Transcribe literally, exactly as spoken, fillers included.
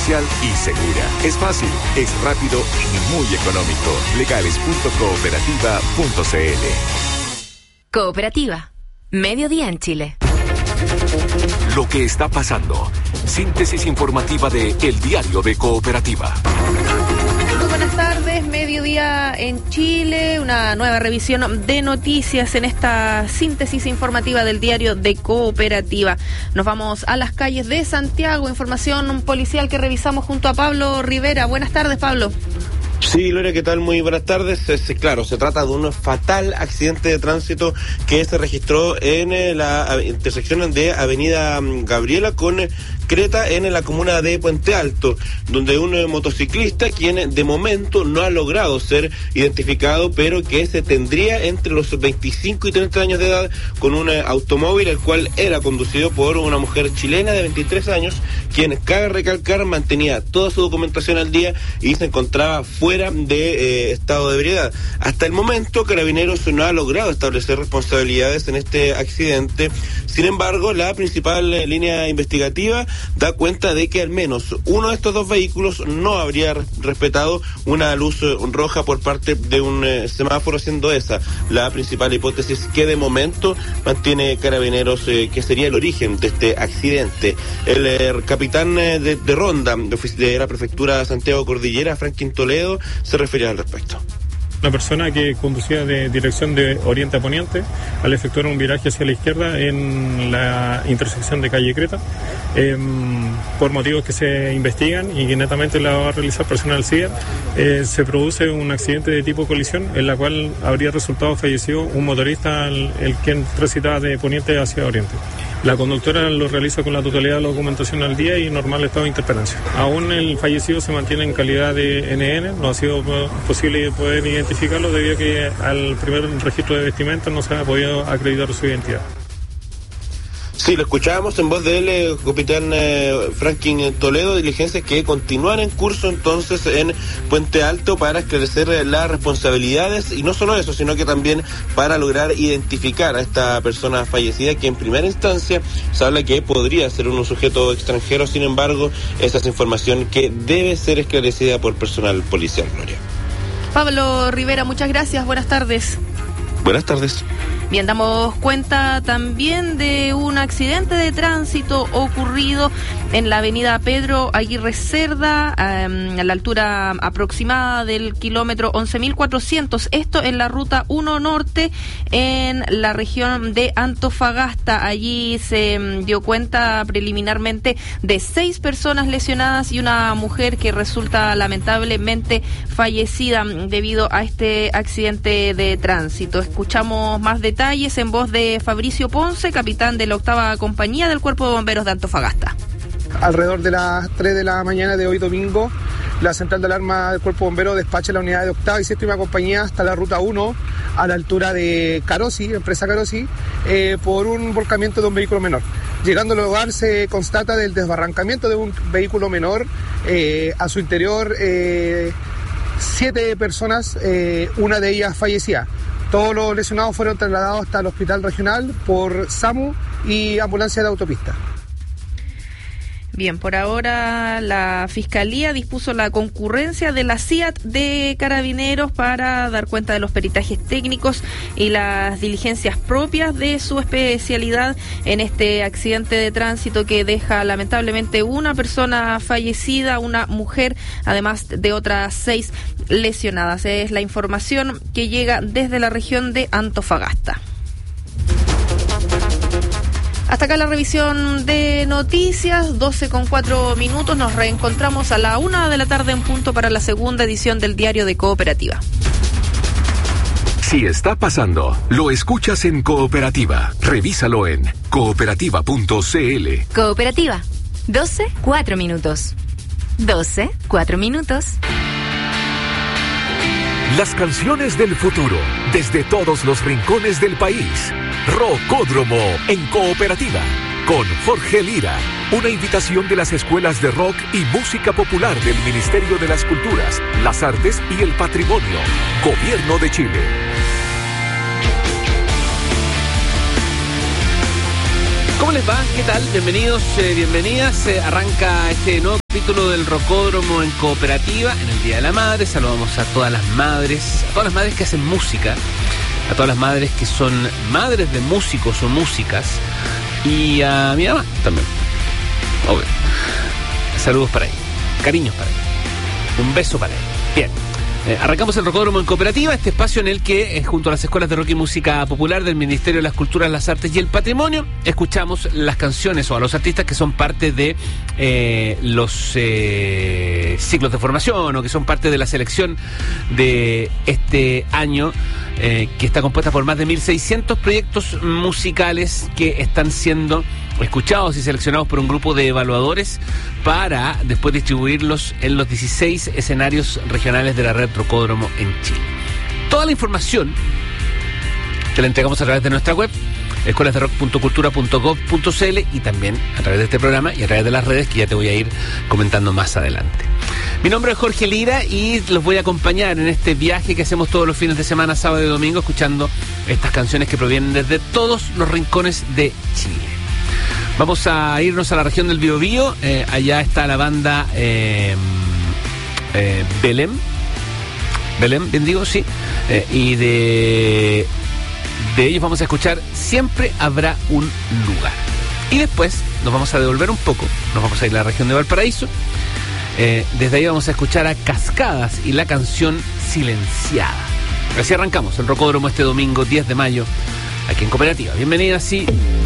confidencial y segura. Es fácil, es rápido y muy económico. legales punto cooperativa punto c l. Cooperativa. Mediodía en Chile. Lo que está pasando. Síntesis informativa de El Diario de Cooperativa. Muy buenas tardes, mediodía en Chile, una nueva revisión de noticias en esta síntesis informativa del Diario de Cooperativa. Nos vamos a las calles de Santiago, información policial que revisamos junto a Pablo Rivera. Buenas tardes, Pablo. Sí, Gloria, ¿qué tal? Muy buenas tardes. Es, claro, se trata de un fatal accidente de tránsito que se registró en eh, la intersección de Avenida Gabriela con eh, Creta en la comuna de Puente Alto, donde un eh, motociclista, quien de momento no ha logrado ser identificado, pero que se tendría entre los veinticinco y treinta años de edad, con un eh, automóvil el cual era conducido por una mujer chilena de veintitrés años, quien, cabe recalcar, mantenía toda su documentación al día y se encontraba fuera de eh, estado de ebriedad. Hasta el momento, Carabineros no ha logrado establecer responsabilidades en este accidente. Sin embargo, la principal eh, línea investigativa da cuenta de que al menos uno de estos dos vehículos no habría respetado una luz eh, roja por parte de un eh, semáforo, siendo esa la principal hipótesis que de momento mantiene Carabineros, eh, que sería el origen de este accidente. El eh, capitán eh, de, de ronda de la prefectura Santiago Cordillera, Franklin Toledo, se refería al respecto. Una persona que conducía de dirección de oriente a poniente al efectuar un viraje hacia la izquierda en la intersección de calle Creta, eh, por motivos que se investigan y que netamente la va a realizar personal C I A, eh, se produce un accidente de tipo colisión en la cual habría resultado fallecido un motorista, el, el quien transitaba de poniente hacia oriente. La conductora lo realiza con la totalidad de la documentación al día y normal estado de interpelancia. Aún el fallecido se mantiene en calidad de N N, no ha sido posible poder identificarlo debido a que al primer registro de vestimenta no se ha podido acreditar su identidad. Sí, lo escuchábamos en voz del eh, capitán eh, Franklin Toledo, diligencias que continúan en curso entonces en Puente Alto para esclarecer eh, las responsabilidades, y no solo eso, sino que también para lograr identificar a esta persona fallecida, que en primera instancia se habla que podría ser un sujeto extranjero. Sin embargo, esa es información que debe ser esclarecida por personal policial. Gloria. Pablo Rivera, muchas gracias, buenas tardes. Buenas tardes. Bien, damos cuenta también de un accidente de tránsito ocurrido en la avenida Pedro Aguirre Cerda, um, a la altura aproximada del kilómetro once mil cuatrocientos, esto en la ruta uno Norte, en la región de Antofagasta. Allí se um, dio cuenta preliminarmente de seis personas lesionadas y una mujer que resulta lamentablemente fallecida debido a este accidente de tránsito. Escuchamos más detalles en voz de Fabricio Ponce, capitán de la octava compañía del Cuerpo de Bomberos de Antofagasta. Alrededor de las tres de la mañana de hoy domingo, la central de alarma del Cuerpo de Bomberos despacha la unidad de octava y séptima compañía hasta la ruta uno, a la altura de Carosi, empresa Carosi, eh, por un volcamiento de un vehículo menor. Llegando al lugar se constata del desbarrancamiento de un vehículo menor, eh, a su interior eh, siete personas, eh, una de ellas fallecida. Todos los lesionados fueron trasladados hasta el hospital regional por SAMU y ambulancia de autopista. Bien, por ahora la Fiscalía dispuso la concurrencia de la C I A T de Carabineros para dar cuenta de los peritajes técnicos y las diligencias propias de su especialidad en este accidente de tránsito que deja lamentablemente una persona fallecida, una mujer, además de otras seis lesionadas. Es la información que llega desde la región de Antofagasta. Hasta acá la revisión de noticias, doce con cuatro minutos. Nos reencontramos a la una de la tarde en punto para la segunda edición del Diario de Cooperativa. Si está pasando, lo escuchas en Cooperativa. Revísalo en cooperativa punto c l. Cooperativa, doce, cuatro minutos. doce, cuatro minutos. Las canciones del futuro, desde todos los rincones del país. Rocódromo en Cooperativa, con Jorge Lira. Una invitación de las escuelas de rock y música popular del Ministerio de las Culturas, las Artes y el Patrimonio. Gobierno de Chile. ¿Cómo les va? ¿Qué tal? Bienvenidos, eh, bienvenidas. Eh, arranca este nuevo capítulo del Rocódromo en Cooperativa en el Día de la Madre. Saludamos a todas las madres, a todas las madres que hacen música, a todas las madres que son madres de músicos o músicas, y a mi mamá también. Obvio. Saludos para ella, cariños para ella, un beso para ella. Bien. Eh, arrancamos el Rocódromo en Cooperativa, este espacio en el que, eh, junto a las escuelas de rock y música popular del Ministerio de las Culturas, las Artes y el Patrimonio, escuchamos las canciones o a los artistas que son parte de eh, los eh, ciclos de formación o que son parte de la selección de este año, eh, que está compuesta por más de mil seiscientos proyectos musicales que están siendo escuchados y seleccionados por un grupo de evaluadores para después distribuirlos en los dieciséis escenarios regionales de la red Rocódromo en Chile. Toda la información te la entregamos a través de nuestra web, escuelas de rock punto cultura punto gov punto c l, y también a través de este programa y a través de las redes que ya te voy a ir comentando más adelante. Mi nombre es Jorge Lira y los voy a acompañar en este viaje que hacemos todos los fines de semana, sábado y domingo, escuchando estas canciones que provienen desde todos los rincones de Chile. Vamos a irnos a la región del Biobío. Eh, allá está la banda eh, eh, Belém. Belém, bien digo, sí. Eh, y de, de ellos vamos a escuchar Siempre Habrá un Lugar. Y después nos vamos a devolver un poco. Nos vamos a ir a la región de Valparaíso. Eh, desde ahí vamos a escuchar a Cascadas y la canción Silenciada. Así arrancamos el Rocódromo este domingo diez de mayo aquí en Cooperativa. Bienvenidas y